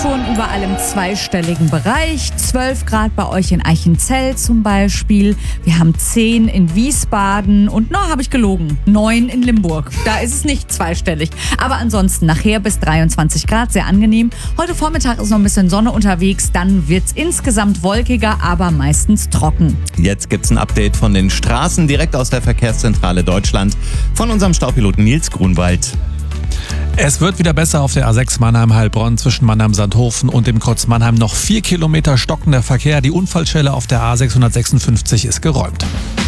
Temperaturen überall im zweistelligen Bereich. 12 Grad bei euch in Eichenzell zum Beispiel. Wir haben 10 in Wiesbaden und, habe ich gelogen, 9 in Limburg. Da ist es nicht zweistellig. Aber ansonsten nachher bis 23 Grad, sehr angenehm. Heute Vormittag ist noch ein bisschen Sonne unterwegs. Dann wird es insgesamt wolkiger, aber meistens trocken. Jetzt gibt's ein Update von den Straßen direkt aus der Verkehrszentrale Deutschland von unserem Staupiloten Nils Grunwald. Es wird wieder besser auf der A6 Mannheim-Heilbronn zwischen Mannheim-Sandhofen und dem Kreuz Mannheim. Noch 4 Kilometer stockender Verkehr. Die Unfallstelle auf der A656 ist geräumt.